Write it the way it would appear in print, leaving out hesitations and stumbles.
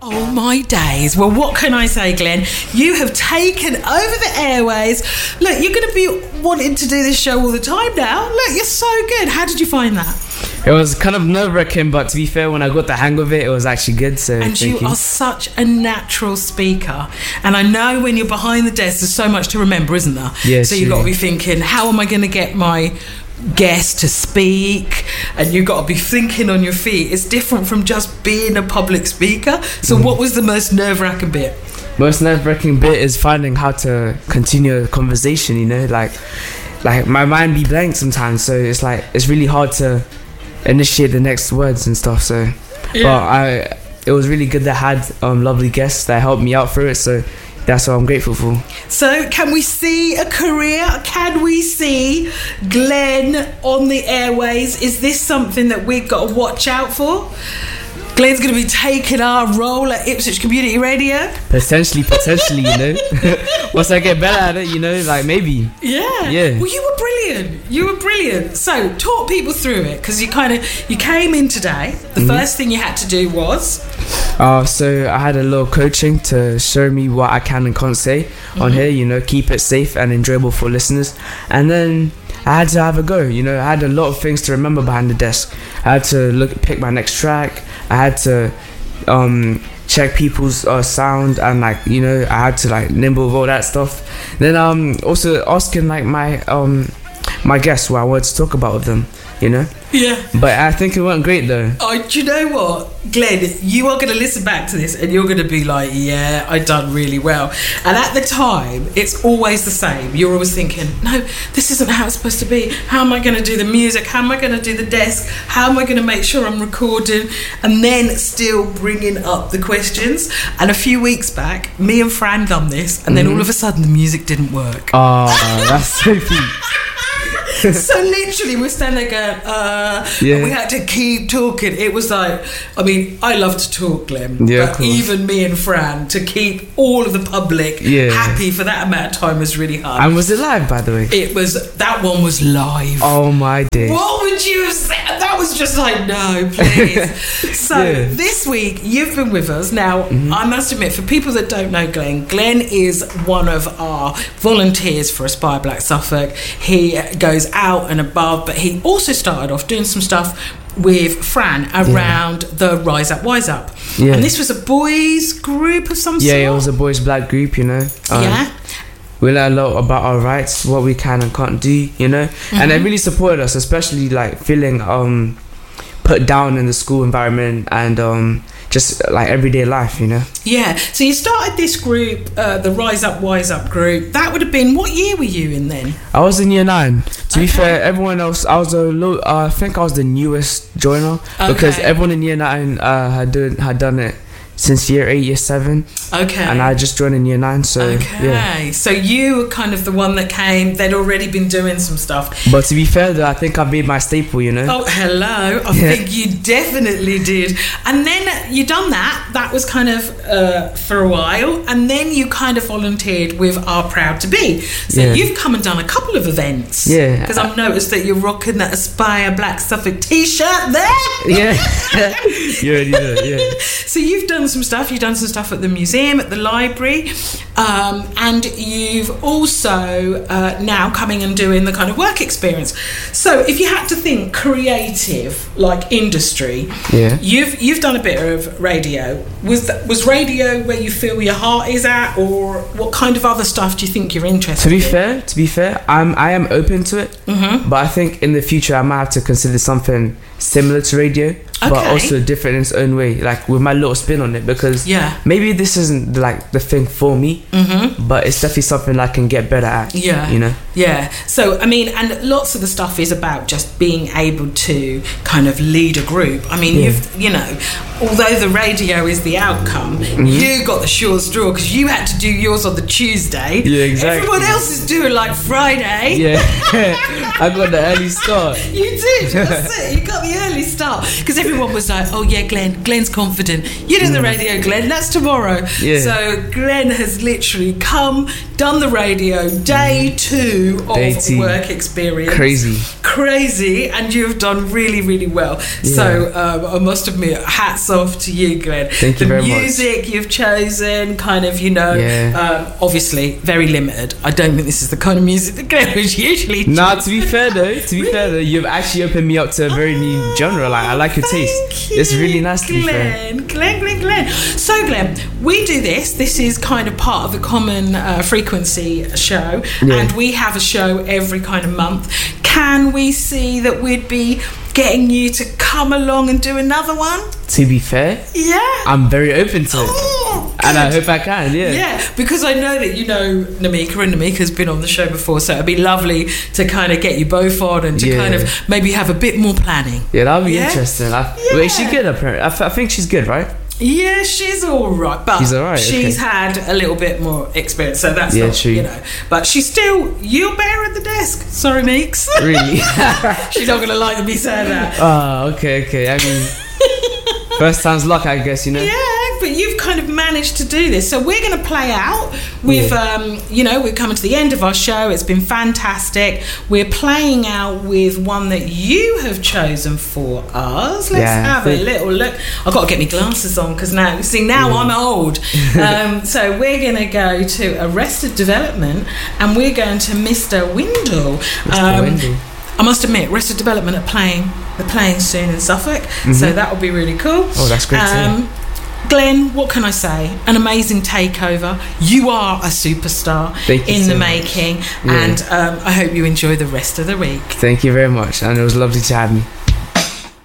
Oh my days. Well, what can I say, Glenn? You have taken over the airways. Look, you're going to be wanting to do this show all the time now. Look, you're so good. How did you find that? It was kind of nerve-wracking, but to be fair, when I got the hang of it, it was actually good. So and you are such a natural speaker. And I know when you're behind the desk, there's so much to remember, isn't there? Yes. So you've got to be thinking, how am I going to get my guest to speak? And you've got to be thinking on your feet. It's different from just being a public speaker. So what was the most nerve-wracking bit? Most nerve-wracking bit is finding how to continue a conversation, you know, like my mind be blank sometimes, so it's like it's really hard to initiate the next words and stuff. So but it was really good that I had lovely guests that helped me out through it, so that's what I'm grateful for. So can we see a career? Can we see Glenn on the airways? Is this something that we've got to watch out for? Glenn's going to be taking our role at Ipswich Community Radio. Potentially, you know. Once I get better at it, you know, like maybe. Yeah. Well, you were brilliant. So talk people through it, because you came in today. The first thing you had to do was... So I had a little coaching to show me what I can and can't say on here, you know, keep it safe and enjoyable for listeners. And then I had to have a go, you know. I had a lot of things to remember behind the desk. I had to pick my next track. I had to check people's sound, and like, you know, I had to like nimble with all that stuff. Then also asking like my guests what I wanted to talk about with them, you know. Yeah. But I think it went great though. Do you know what, Glenn? You are going to listen back to this and you're going to be like, yeah, I done really well. And at the time, it's always the same. You're always thinking, no, this isn't how it's supposed to be. How am I going to do the music? How am I going to do the desk? How am I going to make sure I'm recording? And then still bringing up the questions. And a few weeks back, me and Fran done this, and then all of a sudden the music didn't work. Oh, that's so cute. So literally we're standing there going, and we had to keep talking. It was like, I mean, I love to talk, Glenn, but even me and Fran, to keep all of the public happy for that amount of time was really hard. And was it live, by the way? That one was live. Oh my days. What would you have said? That was just like, no, please. So this week you've been with us. Now, I must admit, for people that don't know Glenn is one of our volunteers for Aspire Black Suffolk. He goes out and above, but he also started off doing some stuff with Fran around the Rise Up, Wise Up. Yeah. And this was a boys group of some sort? Yeah, it was a boys black group, you know. We learned a lot about our rights, what we can and can't do, you know. And they really supported us, especially like feeling put down in the school environment and just like everyday life, you know. Yeah. So you started this group, the Rise Up, Wise Up group. That would have been, what year were you in then? I was in year 9. To be fair, everyone else, I think I was the newest joiner, because everyone in year 9 had done it since year 8, year 7. Okay. And I just joined in year 9, so yeah. So you were kind of the one that came, they'd already been doing some stuff. But to be fair though, I think I've made my staple, you know. Oh, hello. I think you definitely did. And then you done that was kind of for a while, and then you kind of volunteered with Our Proud to Be. So you've come and done a couple of events. Yeah. Because I've noticed that you're rocking that Aspire Black Suffolk t-shirt there. Yeah. You already know, yeah. So you've done some stuff. You've done some stuff at the museum, at the library, and you've also now coming and doing the kind of work experience. So if you had to think creative, like industry, you've done a bit of radio. Was radio where you feel your heart is at, or what kind of other stuff do you think you're interested in? To be fair, I am open to it, but I think in the future I might have to consider something similar to radio, but also different in its own way, like with my little spin on it, because maybe this isn't like the thing for me, but it's definitely something I can get better at. You know. So I mean, and lots of the stuff is about just being able to kind of lead a group. I mean, you know, although the radio is the outcome, you got the short straw because you had to do yours on the Tuesday. Yeah, exactly. Everyone else is doing like Friday. I got the early start. You did. That's it. You got the early start because everyone was like, "Oh yeah, Glenn's confident. You do the radio, Glenn. That's tomorrow." Yeah. So Glenn has literally come, done the radio, day 2 of Day 2. work experience. Crazy, and you've done really, really well. Yeah. So I must admit, hats off to you, Glenn. Thank you very much. The music you've chosen, kind of, obviously very limited. I don't think this is the kind of music that Glenn was usually. Nah, to be fair though, you've actually opened me up to a very new genre. Like, I like your taste. It's really nice to be fair. Glenn. So Glenn, we do this. This is kind of part of the Common Frequency show, and we have a show every kind of month. Can we see that we'd be getting you to come along and do another one? To be fair, yeah, I'm very open to it. Oh, and I hope I can, yeah, because I know that you know Namika, and Namika's been on the show before, so it'd be lovely to kind of get you both on and to kind of maybe have a bit more planning. Yeah, that'd be interesting. Wait, is she good? I think she's good, right? Yeah, she's all right, but she's had a little bit more experience, so that's not true. But she's still, you're better at the desk. Sorry, Meeks. Really? She's not gonna like me saying that. Oh, okay. I mean, first time's luck, I guess. Yeah, but you've kind of managed to do this, so we're going to play out with. We're coming to the end of our show. It's been fantastic. We're playing out with one that you have chosen for us. Let's have a little look. I've got to get my glasses on because now I'm old. So we're going to go to Arrested Development, and we're going to Mr. Windle. I must admit, Arrested Development are playing soon in Suffolk, so that will be really cool. Oh, that's great too. Glenn, what can I say? An amazing takeover. You are a superstar in the making, and I hope you enjoy the rest of the week. Thank you very much, and it was lovely to have me.